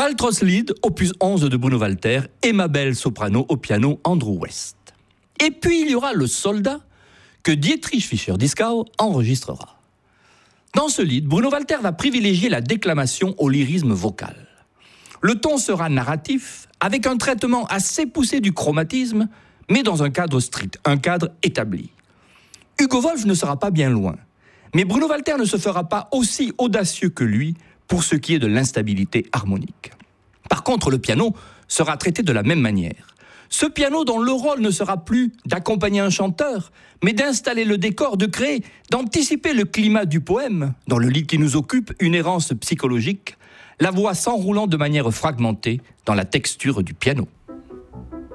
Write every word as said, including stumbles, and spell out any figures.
Altroslied, opus onze de Bruno Walter, et Ma belle soprano au piano, Andrew West. Et puis il y aura Le Soldat, que Dietrich Fischer-Dieskau enregistrera. Dans ce lied, Bruno Walter va privilégier la déclamation au lyrisme vocal. Le ton sera narratif, avec un traitement assez poussé du chromatisme, mais dans un cadre strict, un cadre établi. Hugo Wolf ne sera pas bien loin, mais Bruno Walter ne se fera pas aussi audacieux que lui pour ce qui est de l'instabilité harmonique. Par contre, le piano sera traité de la même manière. Ce piano dont le rôle ne sera plus d'accompagner un chanteur, mais d'installer le décor, de créer, d'anticiper le climat du poème, dans le lied qui nous occupe, une errance psychologique, la voix s'enroulant de manière fragmentée dans la texture du piano.